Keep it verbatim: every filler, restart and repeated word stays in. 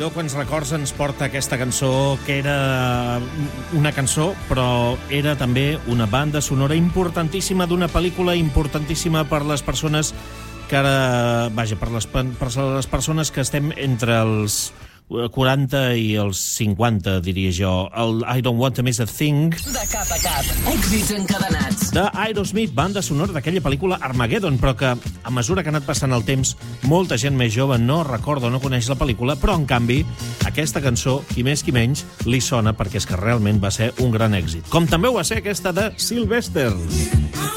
Déu-n'hi-do quants records ens porta aquesta cançó, que era una cançó, però era també una banda sonora importantíssima d'una pel·lícula importantíssima per les persones que ara... Vaja, per les, per les persones que estem entre els quaranta i els cinquanta, diria jo. El I Don't Want to Miss a Thing. De cap a cap, èxits encadenats. De Aerosmith, banda sonora d'aquella pel·lícula Armageddon, però que, a mesura que ha anat passant el temps, molta gent més jove no recorda o no coneix la pel·lícula, però, en canvi, aquesta cançó, qui més qui menys, li sona perquè és que realment va ser un gran èxit. Com també ho va ser aquesta de Sylvester.